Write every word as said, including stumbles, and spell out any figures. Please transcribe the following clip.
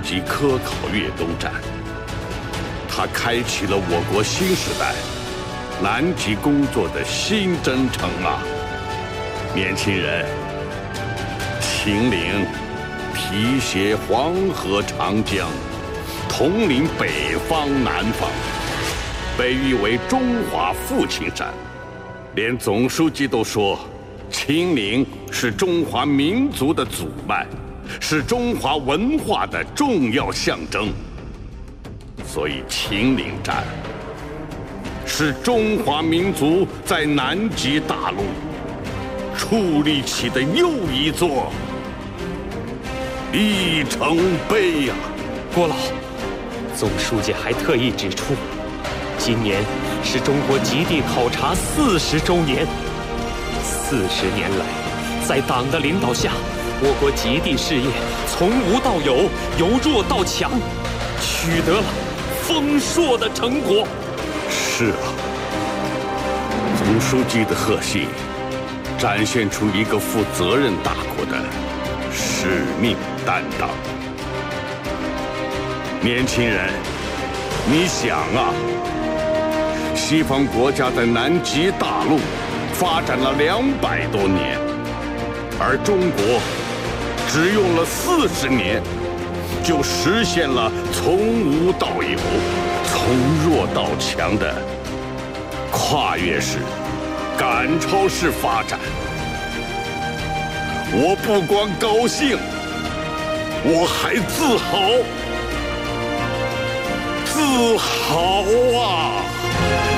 级科考阅兵战，它开启了我国新时代南极工作的新征程啊！年轻人，秦岭提携黄河、长江，统领北方、南方，被誉为中华父亲山。连总书记都说，秦岭是中华民族的祖脉，是中华文化的重要象征。所以，秦岭战是中华民族在南极大陆矗立起的又一座里程碑呀！ 郭老，总书记还特意指出，今年是中国极地考察四十周年。四十年来，在党的领导下，我国极地事业从无到有，由弱到强，取得了丰硕的成果。 是啊，总书记的贺信展现出一个负责任大国的使命担当。年轻人，你想啊，西方国家在南极大陆发展了两百多年，而中国只用了四十年，就实现了从无到有、从弱到强的跨越式、赶超式发展。我不光高兴，我还自豪，自豪啊！